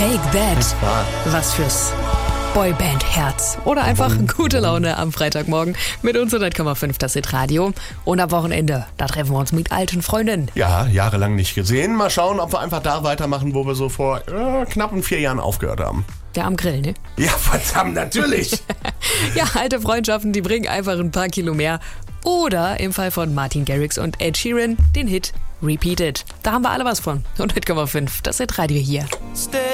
Take That. Was fürs Boyband-Herz. Oder einfach gute Laune am Freitagmorgen mit uns 100,5 das Hit-Radio. Und am Wochenende, da treffen wir uns mit alten Freunden. Ja, jahrelang nicht gesehen. Mal schauen, ob wir einfach da weitermachen, wo wir so vor knappen 4 Jahren aufgehört haben. Ja, am Grill, ne? Ja, verdammt, natürlich. Ja, alte Freundschaften, die bringen einfach ein paar Kilo mehr. Oder im Fall von Martin Garrix und Ed Sheeran den Hit Repeat It. Da haben wir alle was von. 100,5 das Hit-Radio hier.